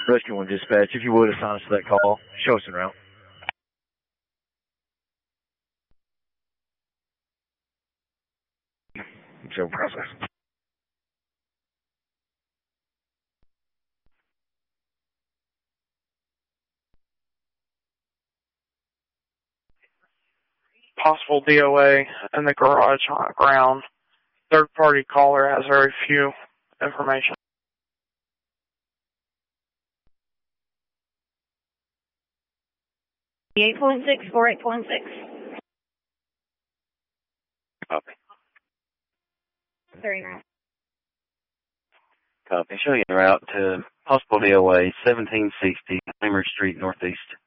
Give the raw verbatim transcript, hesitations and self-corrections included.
Rescue one dispatch, if you would assign us to that call, show us en route. Show process. Possible D O A in the garage on the ground. Third party caller has very few information. eight one six, four eight one six. Copy. Very nice. Copy. Showing en route to possible D O A seventeen sixty Hamer Street Northeast.